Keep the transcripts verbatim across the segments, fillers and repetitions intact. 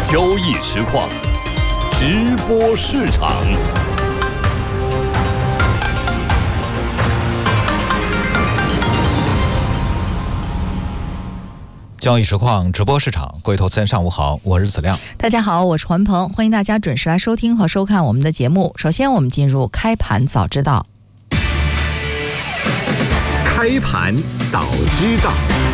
交易实况，直播市场。 交易实况直播市场，各位投资人上午好，我是子亮。 大家好，我是环鹏，欢迎大家准时来收听和收看我们的节目。首先我们进入开盘早知道。 开盘早知道。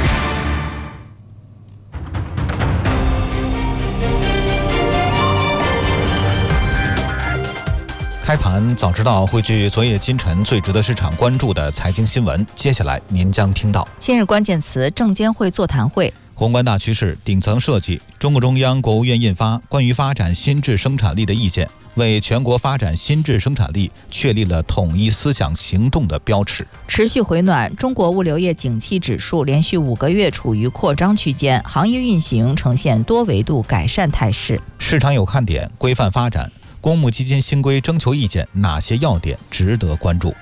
开盘早知道汇聚昨夜今晨最值得市场关注的财经新闻，接下来您将听到： 今日关键词，证监会座谈会； 宏观大趋势，顶层设计，中共中央、国务院印发关于发展新质生产力的意见，为全国发展新质生产力确立了统一思想行动的标尺。 持续回暖，中国物流业景气指数连续五个月处于扩张区间，行业运行呈现多维度改善态势。 市场有看点，规范发展。公募基金新规征求意见，哪些要点值得关注？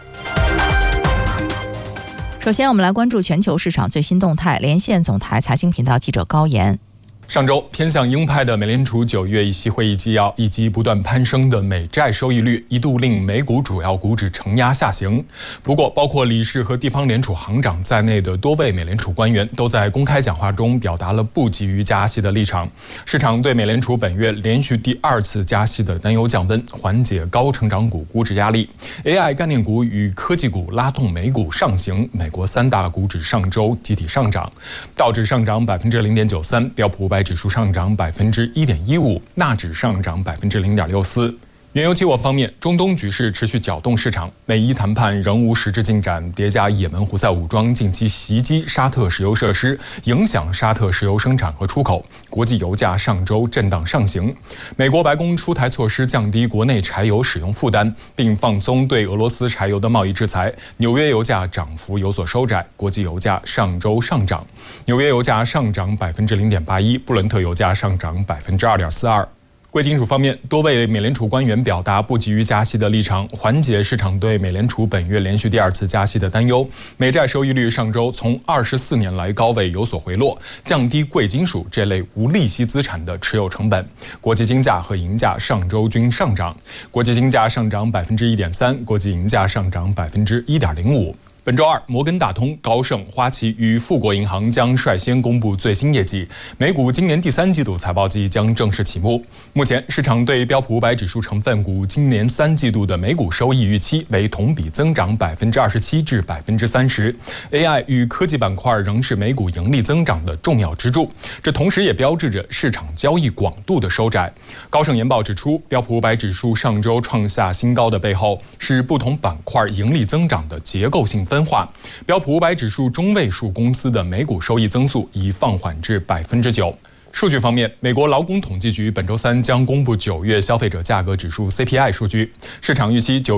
首先，我们来关注全球市场最新动态。连线总台财经频道记者高岩。 上周偏向鹰派的美联储九月议息会议纪要以及不断攀升的美债收益率，一度令美股主要股指承压下行。不过，包括理事和地方联储行长在内的多位美联储官员都在公开讲话中表达了不急于加息的立场。市场对美联储本月连续第二次加息的担忧降温，缓解高成长股估值压力。A I 概念股与科技股拉动美股上行，美国三大股指上周集体上涨，道指上涨百分之零点九三，标普五百指数上涨百分之一点一五，纳指上涨百分之零点六四。原油期货方面，中东局势持续搅动市场，美伊谈判仍无实质进展，叠加也门胡塞武装近期袭击沙特石油设施，影响沙特石油生产和出口，国际油价上周震荡上行。美国白宫出台措施降低国内柴油使用负担，并放松对俄罗斯柴油的贸易制裁，纽约油价涨幅有所收窄，国际油价上周上涨，纽约油价上涨百分之零点八一，布伦特油价上涨百分之二点四二。贵金属方面，多位美联储官员表达不急于加息的立场，缓解市场对美联储本月连续第二次加息的担忧。美债收益率上周从二十四年来高位有所回落，降低贵金属这类无利息资产的持有成本。国际金价和银价上周均上涨，国际金价上涨百分之一点三，国际银价上涨百分之一点零五。本周二，摩根大通、高盛、花旗与富国银行将率先公布最新业绩，美股今年第三季度财报季将正式启幕。目前，市场对标普五百指数成分股今年三季度的每股收益预期为同比增长百分之二十七至百分之三十。A I 与科技板块仍是美股盈利增长的重要支柱，这同时也标志着市场交易广度的收窄。高盛研报指出，标普五百指数上周创下新高的背后，是不同板块盈利增长的结构性分化。标普五百指数中位数公司的每股收益增速已放缓至百分之九。数据方面，美国劳工统计局本周三将公布九月消费者价格指数 C P I 数据，市场预期九